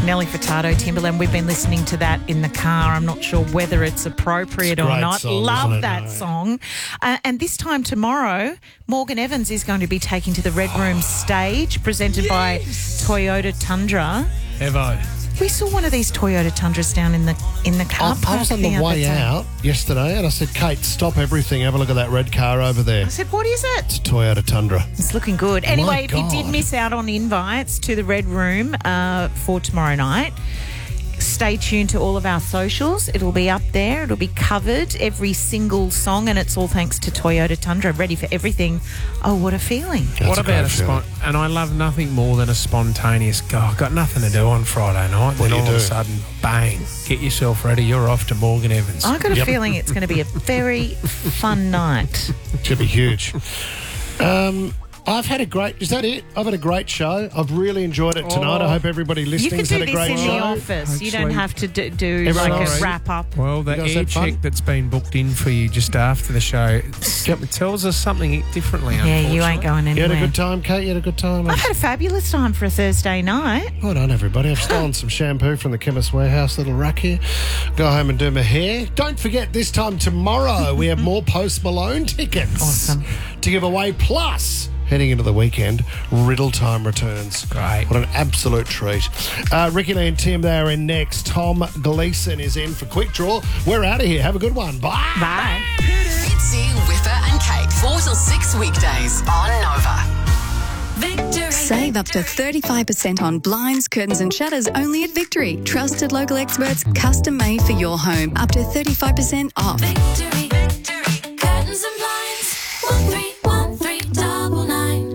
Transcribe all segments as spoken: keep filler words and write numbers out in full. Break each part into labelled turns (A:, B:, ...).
A: Nelly Furtado, Timberland. We've been listening to that in the car. I'm not sure whether it's appropriate
B: It's a
A: or
B: great
A: not.
B: song,
A: Love
B: isn't it?
A: that
B: No.
A: song. Uh, and this time tomorrow, Morgan Evans is going to be taking to the Red Room stage, presented by Toyota Tundra.
C: Evo.
A: We saw one of these Toyota Tundras down in the in the car
B: I,
A: park
B: I was on
A: the
B: the
A: other
B: way
A: day.
B: out yesterday and I said, Kate, stop everything. Have a look at that red car over there.
A: I said, what is it?
B: It's a Toyota Tundra.
A: It's looking good. Anyway, if you did
B: God.
A: miss out on invites to the Red Room uh, for tomorrow night, stay tuned to all of our socials. It'll be up there. It'll be covered, every single song, and it's all thanks to Toyota Tundra. Ready for everything. Oh, what a feeling.
B: That's
C: what
B: a
C: about
B: great
C: a
B: feeling.
C: spon- And I love nothing more than a spontaneous go. I've got nothing to do on Friday night.
B: What
C: then
B: do you
C: all of a
B: do?
C: sudden, bang, get yourself ready. You're off to Morgan Evans.
A: I've got a
B: Yep.
A: feeling it's going to be a very fun night.
B: Should be huge. Um, I've had a great... Is that it? I've had a great show. I've really enjoyed it tonight.
C: Oh.
B: I hope everybody
A: You
B: listening's
A: can
B: had
A: do
B: a
A: this
B: great
A: in
B: show.
A: the office. You don't
C: Actually-
A: have to do, do
B: Everyone
A: like
B: else?
A: a wrap-up.
C: Well, the
B: You guys
C: air
B: had fun?
C: check that's been booked in for you just after the show, it tells us something differently,
A: Yeah, you ain't
C: unfortunately.
A: going
B: You
A: anywhere.
B: had a good time, Kate? You had a good time?
A: I've had a fabulous time for a Thursday night.
B: Well done, everybody. I've stolen some shampoo from the Chemist Warehouse little rack here. Go home and do my hair. Don't forget, this time tomorrow, we have more Post Malone tickets.
A: Awesome.
B: To give away. Plus, heading into the weekend, Riddle Time returns.
C: Great.
B: What an absolute treat. Uh, Ricky Lee and Tim, they are in next. Tom Gleeson is in for Quick Draw. We're out of here. Have a good one. Bye.
A: Bye.
D: Fitzy, Whipper and Kate, four till six weekdays on Nova. Victory.
E: Save up to thirty-five percent on blinds, curtains and shutters only at Victory. Trusted local experts, custom made for your home. Up to thirty-five percent off.
D: Victory, victory, curtains and blinds. One three one three double nine.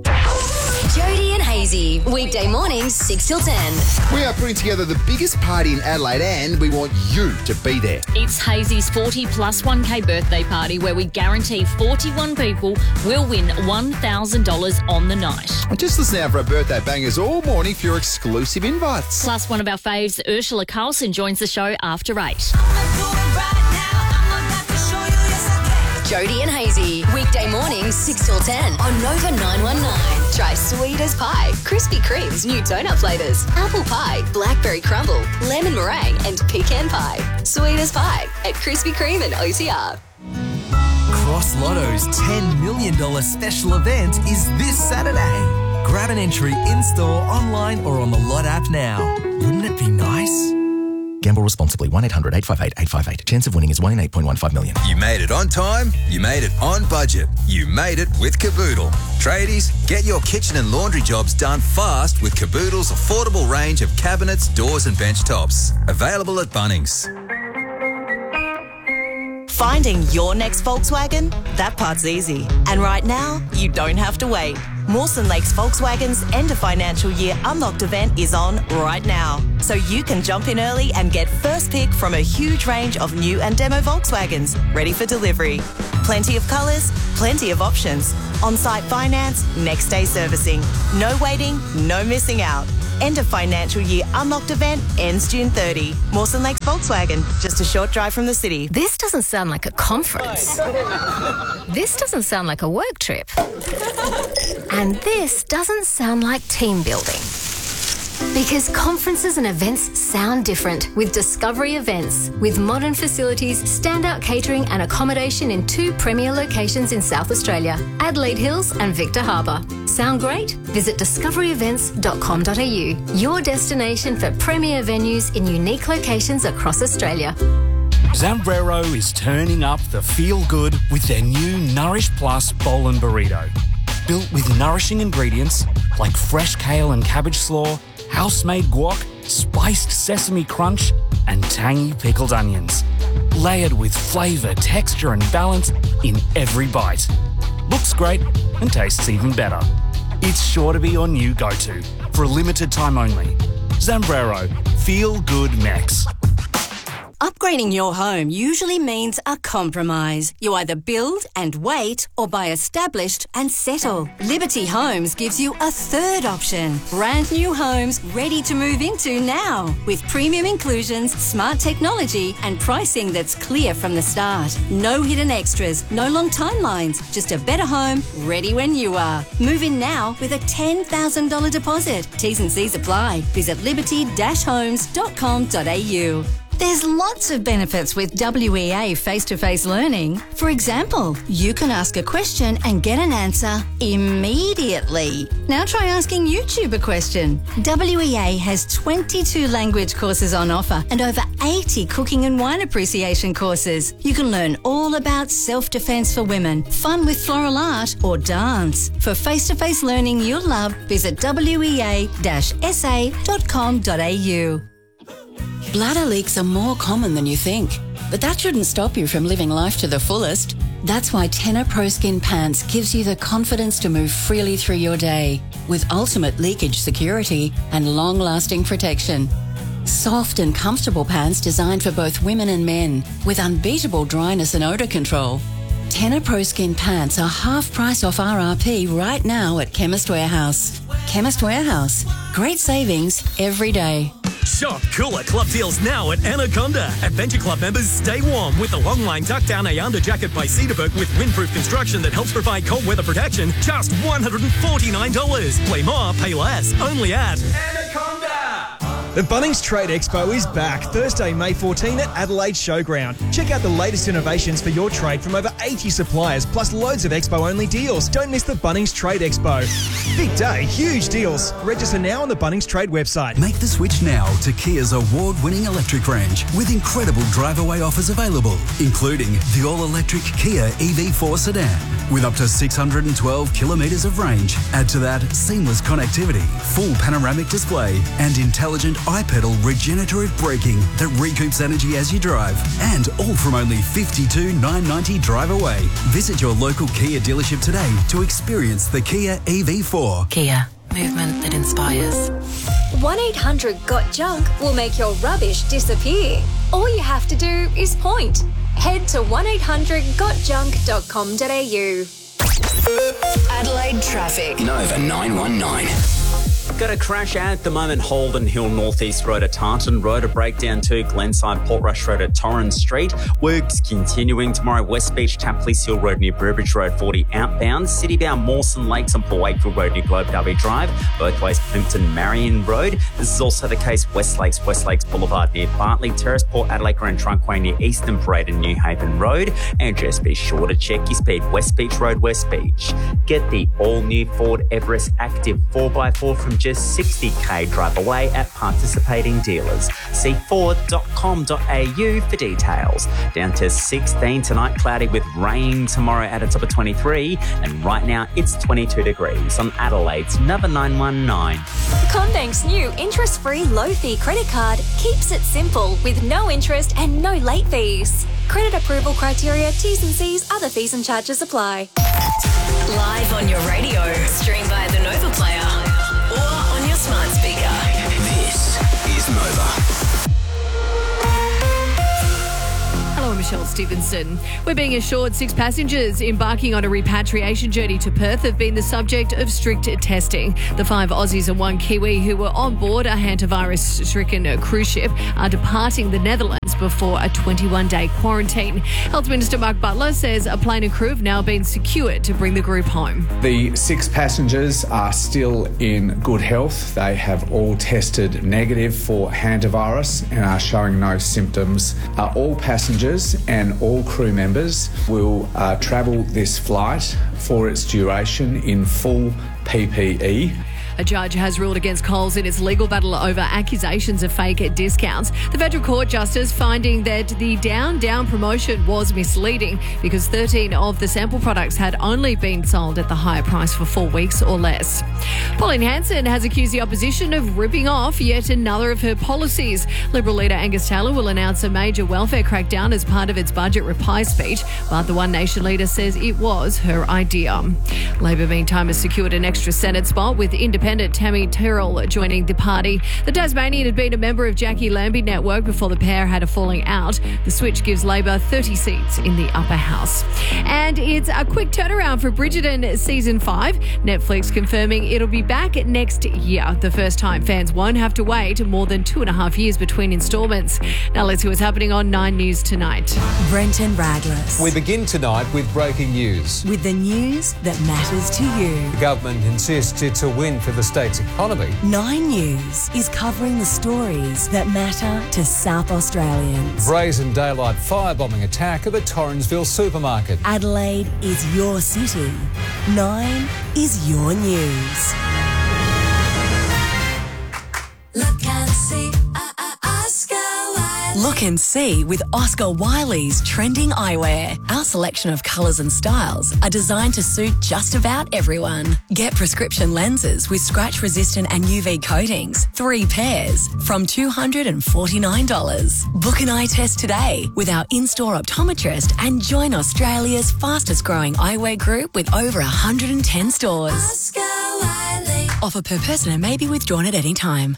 D: Jody and Hazy, weekday mornings six till ten.
F: We are putting together the biggest party in Adelaide and we want you to be there.
G: It's Hazy's forty plus one K birthday party where we guarantee forty-one people will win one thousand dollars on the night.
F: And just listen out for our birthday bangers all morning for your exclusive invites.
G: Plus, one of our faves, Ursula Carlson, joins the show after eight.
D: Jody and Hazy, weekday mornings six till ten on Nova nine one nine. Try sweet as pie, Krispy Kreme's new donut flavors, apple pie, blackberry crumble, lemon meringue, and pecan pie. Sweet as pie at Krispy Kreme and O T R.
H: Cross Lotto's ten million dollars special event is this Saturday. Grab an entry in-store, online or on the Lot app now. Wouldn't it be nice?
I: Gamble responsibly. one eight hundred eight five eight eight five eight. Chance of winning is one in eight point one five million.
J: You made it on time, you made it on budget, you made it with Caboodle. Tradies, get your kitchen and laundry jobs done fast with Caboodle's affordable range of cabinets, doors and bench tops. Available at Bunnings.
K: Finding your next Volkswagen? That part's easy. And right now, you don't have to wait. Mawson Lakes Volkswagen's end of financial year Unlocked event is on right now. So you can jump in early and get first pick from a huge range of new and demo Volkswagens ready for delivery. Plenty of colours, plenty of options. On-site finance, next day servicing. No waiting, no missing out. End of financial year Unlocked event ends June thirtieth. Mawson Lakes Volkswagen, just a short drive from the city.
L: This doesn't sound like a conference. This doesn't sound like a work trip. And this doesn't sound like team building. Because conferences and events sound different with Discovery Events. With modern facilities, standout catering and accommodation in two premier locations in South Australia, Adelaide Hills and Victor Harbour. Sound great? Visit discovery events dot com dot a u, your destination for premier venues in unique locations across Australia.
M: Zambrero is turning up the feel-good with their new Nourish Plus Bowl and Burrito. Built with nourishing ingredients like fresh kale and cabbage slaw, house-made guac, spiced sesame crunch, and tangy pickled onions. Layered with flavour, texture and balance in every bite. Looks great and tastes even better. It's sure to be your new go-to for a limited time only. Zambrero, feel good Mex.
N: Upgrading your home usually means a compromise. You either build and wait or buy established and settle. Liberty Homes gives you a third option. Brand new homes ready to move into now with premium inclusions, smart technology and pricing that's clear from the start. No hidden extras, no long timelines, just a better home ready when you are. Move in now with a ten thousand dollars deposit. T's and C's apply. Visit liberty dash homes dot com dot a u. There's lots of benefits with W E A face-to-face learning. For example, you can ask a question and get an answer immediately. Now try asking YouTube a question. W E A has twenty-two language courses on offer and over eighty cooking and wine appreciation courses. You can learn all about self-defense for women, fun with floral art or dance. For face-to-face learning you'll love, visit w e a dash s a dot com dot a u.
O: Bladder leaks are more common than you think, but that shouldn't stop you from living life to the fullest. That's why Tena Pro Skin Pants gives you the confidence to move freely through your day with ultimate leakage security and long-lasting protection. Soft and comfortable pants designed for both women and men with unbeatable dryness and odour control. Tena Pro Skin Pants are half price off R R P right now at Chemist Warehouse. Chemist Warehouse. Great savings every day.
P: Shop cooler club deals now at Anaconda. Adventure Club members stay warm with the long line tuck down Ayanda jacket by Cedarburg with windproof construction that helps provide cold weather protection. Just one hundred forty-nine dollars. Play more, pay less. Only at Anaconda.
Q: The Bunnings Trade Expo is back Thursday, May fourteenth at Adelaide Showground. Check out the latest innovations for your trade from over eighty suppliers, plus loads of Expo-only deals. Don't miss the Bunnings Trade Expo. Big day, huge deals. Register now on the Bunnings Trade website.
R: Make the switch now to Kia's award-winning electric range with incredible drive-away offers available, including the all-electric Kia E V four sedan with up to six hundred twelve kilometres of range. Add to that seamless connectivity, full panoramic display and intelligent iPedal regenerative braking that recoups energy as you drive. And all from only fifty-two thousand nine hundred ninety dollars drive away. Visit your local Kia dealership today to experience the Kia E V four.
S: Kia. Movement that inspires.
T: one eight hundred got junk will make your rubbish disappear. All you have to do is point. Head to one eight hundred got junk dot com dot a u.
D: Adelaide traffic.
U: Nova nine one nine.
V: Got a crash at the moment, Holden Hill Northeast Road at Tartan Road, a breakdown to Glenside Portrush Road at Torrens Street. Works continuing tomorrow, West Beach, Tapley Hill Road near Burbridge Road forty outbound, Citybound Mawson Lakes on Port Wakefield Road near Globe Derby Drive, both ways Plimpton Marion Road. This is also the case West Lakes, West Lakes Boulevard near Bartley Terrace, Port Adelaide Grand Trunkway near Eastern Parade and New Haven Road, and just be sure to check your speed, West Beach Road, West Beach. Get the all-new Ford Everest Active four by four from just sixty k drive away at participating dealers. See ford dot com dot a u for details. Down to sixteen tonight, cloudy with rain tomorrow at a top of twenty-three, and right now it's twenty-two degrees on Adelaide's Nova nine one nine.
T: CommBank's new interest-free low-fee credit card keeps it simple with no interest and no late fees. Credit approval criteria, T's and C's, other fees and charges apply.
D: Live on your radio, stream via the Nova Player or on your smart speaker.
U: This is Nova.
W: Hello, I'm Michelle Stevenson. We're being assured six passengers embarking on a repatriation journey to Perth have been the subject of strict testing. The five Aussies and one Kiwi who were on board a hantavirus-stricken cruise ship are departing the Netherlands before a twenty-one day quarantine. Health Minister Mark Butler says a plane and crew have now been secured to bring the group home.
X: The six passengers are still in good health. They have all tested negative for hantavirus and are showing no symptoms. Uh, all passengers and all crew members will uh, travel this flight for its duration in full P P E.
W: A judge has ruled against Coles in its legal battle over accusations of fake discounts. The Federal Court Justice finding that the Down Down promotion was misleading because thirteen of the sample products had only been sold at the higher price for four weeks or less. Pauline Hanson has accused the opposition of ripping off yet another of her policies. Liberal leader Angus Taylor will announce a major welfare crackdown as part of its budget reply speech, but the One Nation leader says it was her idea. Labor, meantime, has secured an extra Senate spot with independent independent Tammy Terrell joining the party. The Tasmanian had been a member of Jackie Lambie Network before the pair had a falling out. The switch gives Labor thirty seats in the upper house. And it's a quick turnaround for Bridgerton Season five. Netflix confirming it'll be back next year. The first time fans won't have to wait more than two and a half years between instalments. Now let's see what's happening on Nine News tonight.
A: Brenton Radless.
B: We begin tonight with breaking news.
A: With the news that matters to you.
B: The government insists it's a win for the state's economy.
A: Nine News is covering the stories that matter to South Australians.
B: Brazen daylight firebombing attack of a Torrensville supermarket.
A: Adelaide is your city. Nine is your news.
C: Look and see, uh, uh, Oscar Wiley.
K: Look and see with Oscar Wiley's trending eyewear. Our selection of colours and styles are designed to suit just about everyone. Get prescription lenses with scratch-resistant and U V coatings, three pairs, from two hundred forty-nine dollars. Book an eye test today with our in-store optometrist and join Australia's fastest-growing eyewear group with over one hundred ten stores.
C: Oscar Wiley.
K: Offer per person and may be withdrawn at any time.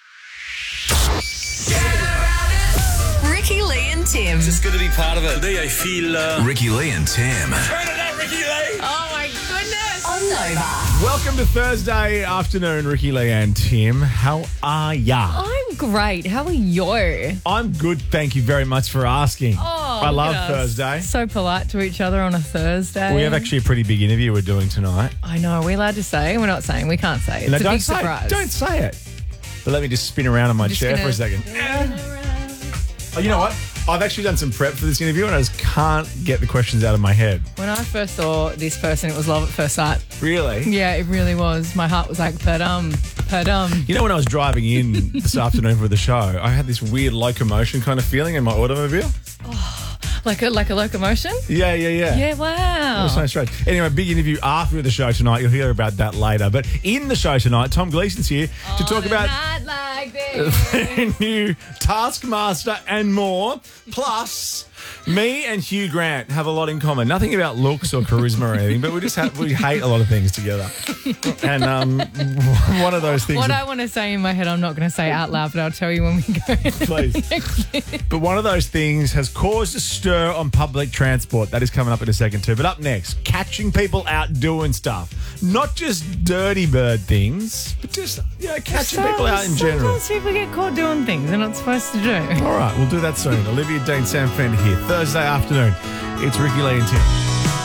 W: Ricky Lee and Tim.
E: Just good to be part of it. Today I feel... Uh...
J: Ricky Lee and Tim.
E: Turn it up, Ricky Lee.
W: Oh, my goodness.
K: On Nova.
Y: Welcome to Thursday afternoon, Ricky Lee and Tim. How are ya?
W: I'm great. How are you?
Y: I'm good, thank you very much for asking.
W: Oh,
Y: I
W: look
Y: love
W: at us.
Y: Thursday.
W: So polite to each other on a Thursday.
Y: We have actually a pretty big interview we're doing tonight.
W: I know. Are we allowed to say? We're not saying. We can't say. It's
Y: no,
W: a
Y: don't
W: big
Y: say
W: surprise.
Y: It. Don't say it. But let me just spin around on my
W: Just
Y: chair
W: gonna-
Y: for a second. Oh, you know what? I've actually done some prep for this interview and I just can't get the questions out of my head.
W: When I first saw this person, it was love at first sight.
Y: Really?
W: Yeah, it really was. My heart was like, pa-dum, pa-dum.
Y: You know, when I was driving in this afternoon for the show, I had this weird locomotion kind of feeling in my automobile.
W: Like a, like a locomotion?
Y: Yeah, yeah, yeah.
W: Yeah,
Y: It
W: wow.
Y: was so strange. Anyway, big interview after the show tonight. You'll hear about that later. But in the show tonight, Tom Gleeson's here to talk about
W: Not like this.
Y: the new Taskmaster and more. Plus, me and Hugh Grant have a lot in common. Nothing about looks or charisma or anything, but we just have, we hate a lot of things together. And um, one of those things.
W: What
Y: that-
W: I want to say in my head, I'm not going to say out loud, but I'll tell you when we go.
Y: Please. But one of those things has caused a stir on public transport. That is coming up in a second too. But up next, catching people out doing stuff. Not just dirty bird things, but just, you know, catching people out in general.
W: Sometimes people get caught doing things they're not supposed to do.
Y: All right, we'll do that soon. Olivia Dean, Sam Fender here. Thursday afternoon. It's Ricky Lee and Tim.